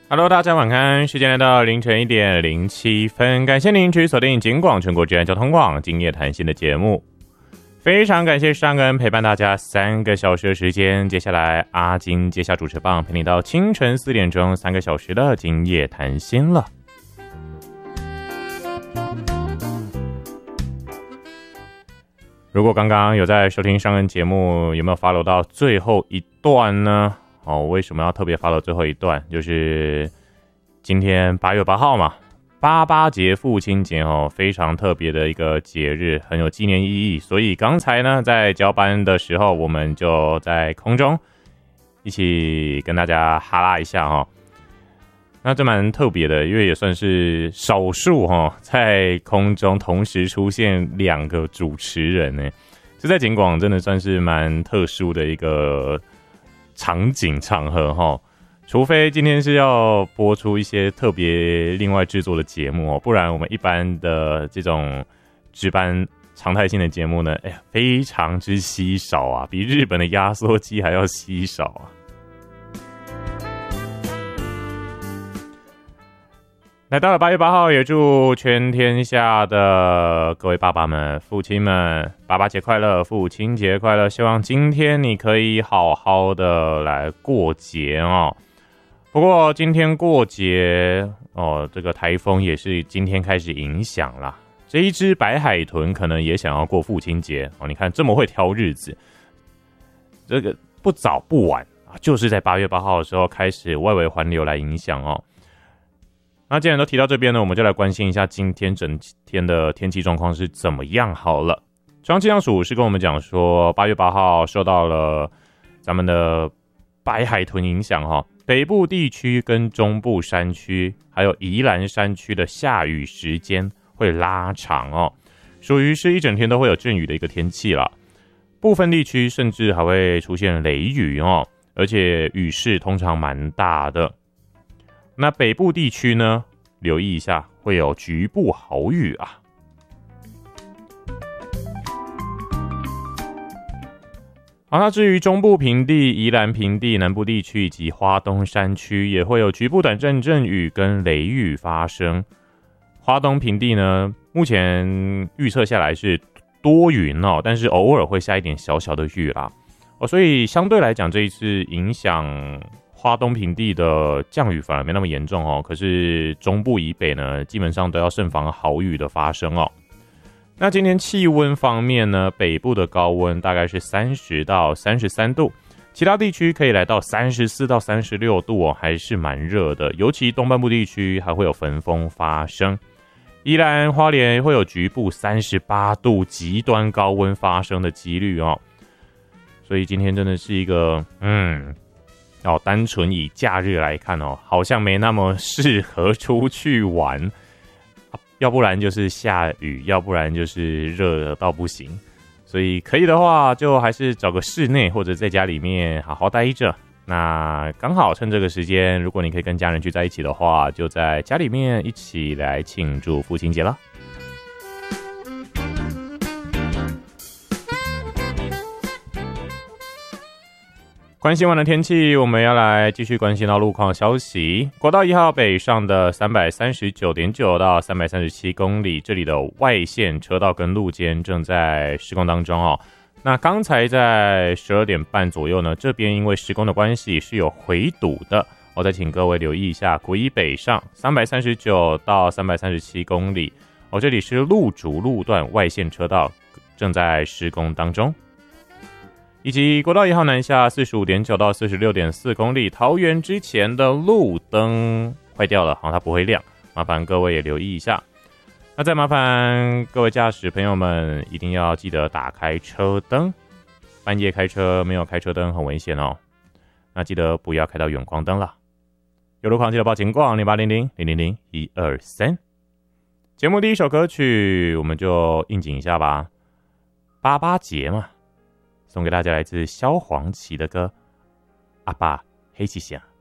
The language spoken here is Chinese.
Hello， 大家晚安，时间来到凌晨1点07分，感谢您持续锁定警广全国治安交通网今夜谈心的节目，非常感谢尚恩陪伴大家3个小时的时间，接下来阿金接下主持棒，陪你到清晨4点钟3个小时的今夜谈心了。如果刚刚有在收听尚恩节目，有没有 follow 到最后一段呢？为什么要特别follow最后一段？就是今天8月8号嘛，88节父亲节非常特别的一个节日，很有纪念意义。所以刚才呢，在交班的时候，我们就在空中一起跟大家哈拉一下那这蛮特别的，因为也算是少数在空中同时出现2个主持人呢，这在警广真的算是蛮特殊的一个场景场合除非今天是要播出一些特别另外制作的节目不然我们一般的这种值班常态性的节目呢，非常之稀少啊，比日本的压缩机还要稀少啊。来到了8月8号，也祝全天下的各位爸爸们、父亲们，爸爸节快乐，父亲节快乐！希望今天你可以好好的来过节不过今天过节这个台风也是今天开始影响啦。这一只白海豚可能也想要过父亲节你看这么会挑日子，这个不早不晚就是在8月8号的时候开始外围环流来影响那既然都提到这边呢，我们就来关心一下今天整天的天气状况是怎么样好了。中央气象署是跟我们讲说8月8号受到了咱们的白海豚影响北部地区跟中部山区还有宜兰山区的下雨时间会拉长属于是一整天都会有阵雨的一个天气啦。部分地区甚至还会出现雷雨而且雨势通常蛮大的。那北部地区呢，留意一下会有局部豪雨啊。好，那至于中部平地、宜兰平地、南部地区以及花东山区也会有局部短暂阵雨跟雷雨发生。花东平地呢，目前预测下来是多云但是偶尔会下一点小小的雨啦所以相对来讲这一次影响花东平地的降雨反而没那么严重可是中部以北呢，基本上都要慎防豪雨的发生那今天气温方面呢，北部的高温大概是30到33度，其他地区可以来到34到36度还是蛮热的，尤其东半部地区还会有焚风发生。宜兰花莲会有局部38度极端高温发生的几率所以今天真的是一个单纯以假日来看好像没那么适合出去玩，要不然就是下雨，要不然就是热到不行，所以可以的话就还是找个室内或者在家里面好好待着。那刚好趁这个时间，如果你可以跟家人聚在一起的话，就在家里面一起来庆祝父亲节了。关心完的天气，我们要来继续关心到路况消息。国道1号北上的 339.9 到337公里，这里的外线车道跟路肩正在施工当中那刚才在12点半左右呢，这边因为施工的关系是有回堵的，我再请各位留意一下。国一北上339到337公里这里是路竹路段外线车道正在施工当中。以及国道1号南下 45.9 到 46.4 公里，桃园之前的路灯坏掉了它不会亮，麻烦各位也留意一下。那再麻烦各位驾驶朋友们一定要记得打开车灯，半夜开车没有开车灯很危险那记得不要开到远光灯了。有路况记得报警广0800-000-123。节目第一首歌曲我们就应景一下吧，88节嘛，送给大家来自萧煌奇的歌《阿爸黑气响》。